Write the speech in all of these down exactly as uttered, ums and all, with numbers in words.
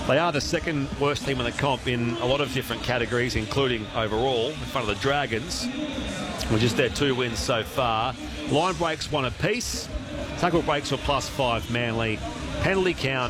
They are the second worst team in the comp in a lot of different categories, including overall, in front of the Dragons, which is their two wins so far. Line breaks one apiece. Tackle breaks were plus five Manly. Penalty count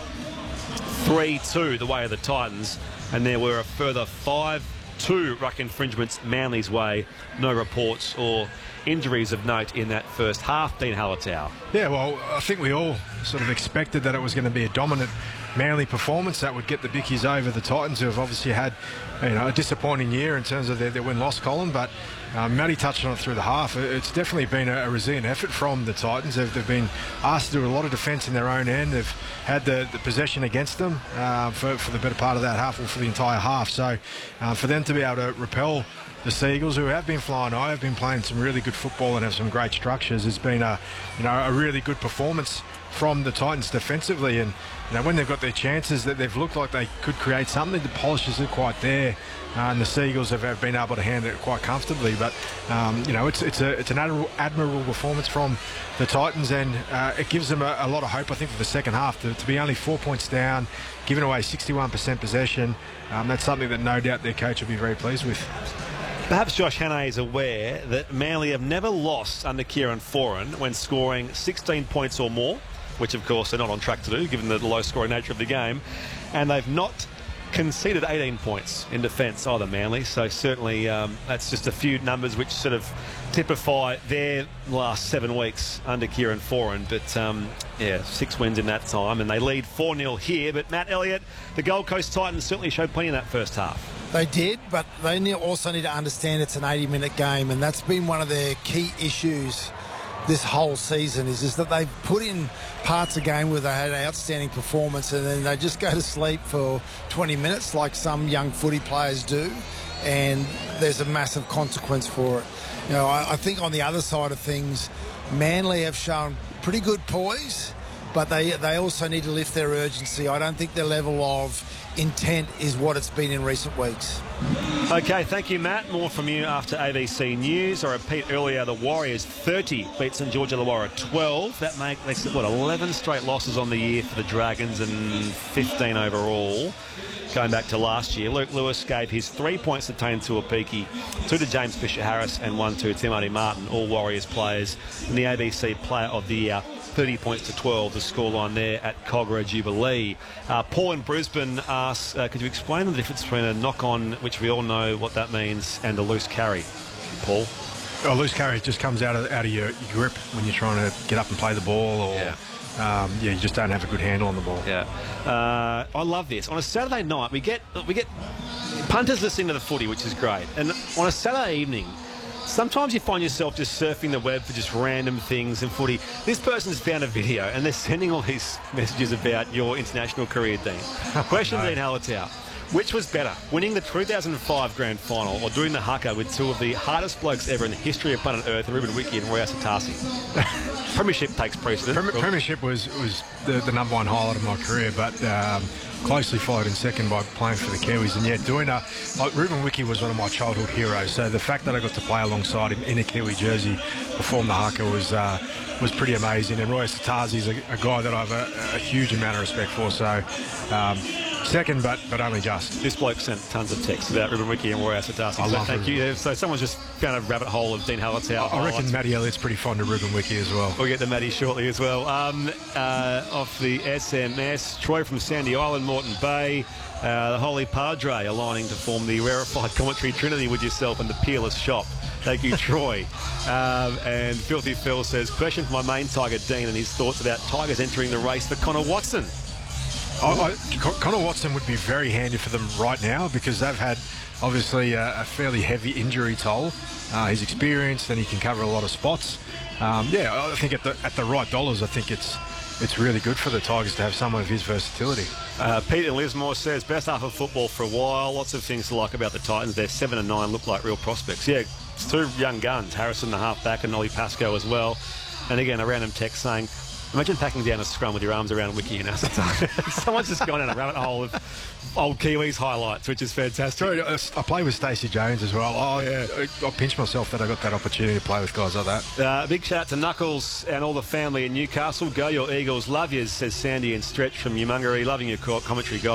three two the way of the Titans. And there were a further five two ruck infringements Manly's way. No reports or injuries of note in that first half. Dean Hallertau. Yeah, well, I think we all sort of expected that it was going to be a dominant Manly performance that would get the Bickies over the Titans, who have obviously had, you know, a disappointing year in terms of their, their win-loss column. But um, Matty touched on it through the half. It's definitely been a, a resilient effort from the Titans. They've, they've been asked to do a lot of defence in their own end. They've had the, the possession against them uh, for, for the better part of that half, or for the entire half. So uh, for them to be able to repel the Seagulls, who have been flying high, have been playing some really good football and have some great structures, has been a, you know, a really good performance from the Titans defensively. And you know, when they've got their chances, that they've looked like they could create something, the polish isn't quite there, uh, and the Seagulls have, have been able to handle it quite comfortably. But um, you know, it's it's a it's an admirable, admirable performance from the Titans, and uh, it gives them a, a lot of hope, I think, for the second half. To, to be only four points down, giving away sixty-one percent possession, um, that's something that no doubt their coach will be very pleased with. Perhaps Josh Hannay is aware that Manly have never lost under Kieran Foran when scoring sixteen points or more, which of course they're not on track to do given the low scoring nature of the game, and they've not conceded eighteen points in defence either, Manly. So certainly um, that's just a few numbers which sort of typify their last seven weeks under Kieran Foran. But um, yeah, six wins in that time, and they lead four nil here. But Matt Elliott, the Gold Coast Titans certainly showed plenty in that first half. They did, but they ne- also need to understand it's an eighty minute game, and that's been one of their key issues this whole season, is, is that they've put in parts of the game where they had an outstanding performance and then they just go to sleep for twenty minutes like some young footy players do, and there's a massive consequence for it. You know, I, I think on the other side of things, Manly have shown pretty good poise, but they they also need to lift their urgency. I don't think their level of intent is what it's been in recent weeks. Okay, thank you, Matt. More from you after A B C News. I repeat earlier, the Warriors thirty beat St George Illawarra twelve. That makes, what, eleven straight losses on the year for the Dragons and fifteen overall. Going back to last year, Luke Lewis gave his three points to Tane Tuapiki, two to James Fisher-Harris and one to Timothy Martin, all Warriors players, in the A B C Player of the Year. thirty points to twelve, the scoreline there at Cogra Jubilee. Uh, Paul in Brisbane asks, uh, could you explain the difference between a knock-on, which we all know what that means, and a loose carry? Paul? A loose carry just comes out of out of your, your grip when you're trying to get up and play the ball, or yeah. Um, yeah, you just don't have a good handle on the ball. Yeah, uh, I love this. On a Saturday night, we get we get punters listening to the footy, which is great. And on a Saturday evening, sometimes you find yourself just surfing the web for just random things in footy. This person's found a video and they're sending all these messages about your international career, Dean. Question, no. Dean Hallertau. Which was better, winning the two thousand five Grand Final or doing the haka with two of the hardest blokes ever in the history of planet Earth, Ruben Wiki and Roy Asatasi? Premiership takes precedent. Prem- Premiership was, was the, the number one highlight of my career, but um, closely followed in second by playing for the Kiwis. And yet doing a, like Ruben Wiki was one of my childhood heroes, so the fact that I got to play alongside him in a Kiwi jersey, perform the haka, was uh, was pretty amazing. And Roy Asatasi is a, a guy that I have a, a huge amount of respect for, so um, second, but but only just. This bloke sent tons of texts about Ruben Wiki and Roy Asatasi. I so love thank Ruben. you. So someone's just found a rabbit hole of Dean Hallertau. I, I reckon Matty Elliott's pretty fond of Ruben Wiki as well. We'll get to Matty shortly as well. Um, uh, off the S M S, Troy from Sandy Island, Moreton Bay. Uh, the Holy Padre aligning to form the rarefied commentary trinity with yourself and the Peerless Shop. Thank you, Troy. Um, and Filthy Phil says, question for my main Tiger, Dean, and his thoughts about Tigers entering the race for Connor Watson. I, I, Connor Watson would be very handy for them right now because they've had obviously a, a fairly heavy injury toll. Uh, he's experienced and he can cover a lot of spots. Um, yeah, I think at the at the right dollars, I think it's it's really good for the Tigers to have someone of his versatility. Uh, Peter Lismore says, best half of football for a while. Lots of things to like about the Titans. They're seven and nine, look like real prospects. Yeah, it's two young guns, Harrison the halfback and Ollie Pascoe as well. And again, a random text saying, imagine packing down a scrum with your arms around Wiki and Asata. Someone's just gone down a rabbit hole of old Kiwis highlights, which is fantastic. True, I play with Stacey Jones as well. Oh, yeah. I, I pinch myself that I got that opportunity to play with guys like that. Uh, big shout out to Knuckles and all the family in Newcastle. Go your Eagles. Love yous, says Sandy and Stretch from Umungary. Loving your commentary, guys.